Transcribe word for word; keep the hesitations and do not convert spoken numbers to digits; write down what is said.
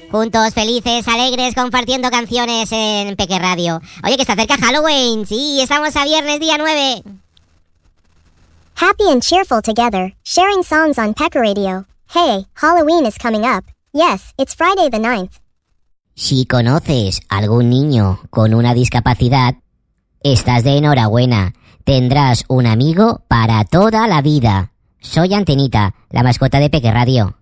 Juntos, felices, alegres, compartiendo canciones en Peque Radio. Oye, que está cerca Halloween. Sí, estamos a viernes, día nueve. Happy and cheerful together, sharing songs on Pecker Radio. Hey, Halloween is coming up. Yes, it's Friday the ninth. Si conoces a algún niño con una discapacidad, estás de enhorabuena. Tendrás un amigo para toda la vida. Soy Antenita, la mascota de Peque Radio.